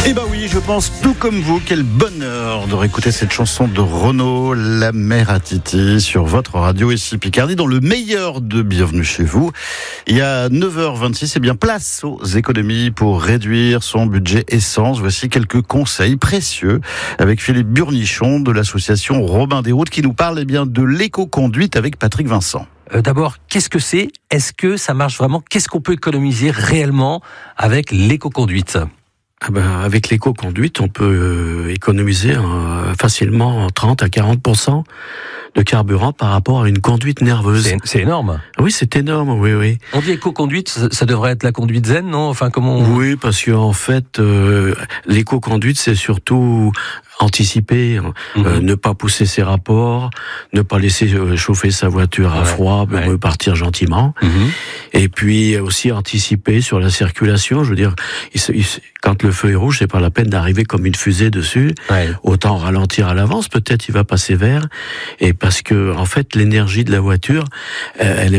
Eh ben oui, je pense tout comme vous, quel bonheur de réécouter cette chanson de Renaud, La Mer à Titi, sur votre radio ici Picardie, dans le meilleur de Bienvenue chez vous. Il y a 9h26, bien place aux économies pour réduire son budget essence. Voici quelques conseils précieux avec Philippe Burnichon de l'association Robin des Routes qui nous parle bien de l'éco-conduite avec Patrick Vincent. D'abord, qu'est-ce que c'est ? Est-ce que ça marche vraiment ? Qu'est-ce qu'on peut économiser réellement avec l'éco-conduite ? Avec l'éco-conduite, on peut économiser facilement 30 à 40% de carburant par rapport à une conduite nerveuse. C'est énorme. Oui, c'est énorme, oui. On dit éco-conduite, ça devrait être la conduite zen, non ? Enfin, comment Oui, parce qu'en fait, l'éco-conduite, c'est surtout anticiper, ne pas pousser ses rapports, ne pas laisser chauffer sa voiture à froid, repartir gentiment. Et puis aussi anticiper sur la circulation. Je veux dire, quand le feu est rouge, c'est pas la peine d'arriver comme une fusée dessus. Autant ralentir à l'avance. Peut-être il va passer vert. Et parce que en fait, l'énergie de la voiture, elle est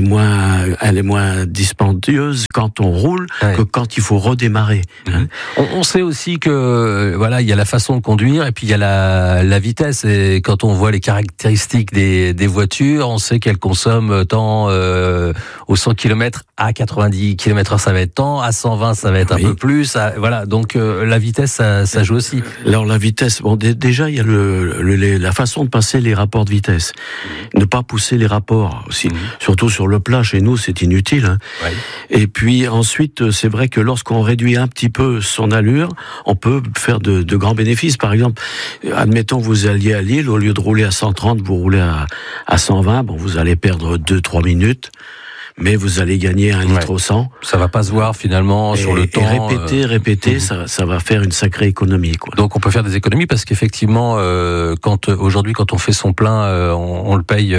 moins dispendieuse quand on roule que quand il faut redémarrer. On sait aussi que il y a la façon de conduire et puis il y a la vitesse. Et quand on voit les caractéristiques des voitures, on sait qu'elles consomment tant au 100 km à 90 km/h, ça va être tant, à 120 ça va être un peu plus. Donc la vitesse ça joue aussi. Alors la vitesse, déjà il y a la façon de passer les rapports de vitesse. Ne pas pousser les rapports aussi, surtout sur le plat chez nous, c'est inutile. Et puis ensuite, c'est vrai que lorsqu'on réduit un petit peu son allure, on peut faire de grands bénéfices. Par exemple, admettons que vous alliez à Lille, au lieu de rouler à 130, vous roulez à 120, vous allez perdre 2-3 minutes. Mais vous allez gagner 1 litre au 100. Ça va pas se voir finalement sur le temps. Et répéter, ça va faire une sacrée économie, quoi. Donc on peut faire des économies parce qu'effectivement, aujourd'hui, quand on fait son plein, on le paye.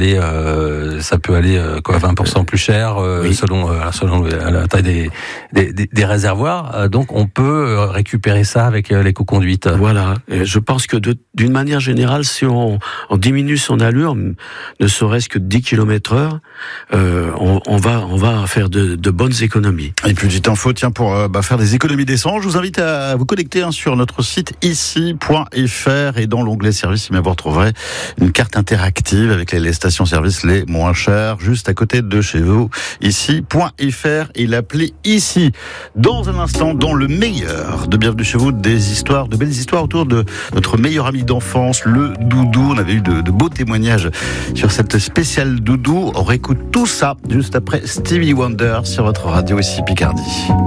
Ça peut aller 20% plus cher selon la taille des réservoirs. Donc on peut récupérer ça avec l'éco-conduite. Voilà. Et je pense que d'une manière générale, si on diminue son allure, ne serait-ce que 10 km/h, on va faire de bonnes économies. Et puis du temps faut pour faire des économies d'essence. Je vous invite à vous connecter sur notre site ici.fr et dans l'onglet service, vous retrouverez une carte interactive avec les stations-service les moins chères juste à côté de chez vous. Ici.fr et l'appli ici. Dans un instant, dans le meilleur de Bienvenue chez vous, de belles histoires autour de notre meilleur ami d'enfance, le doudou. On avait eu de beaux témoignages sur cette spéciale doudou. On réécoute tout ça juste après Stevie Wonder sur votre radio ici Picardie.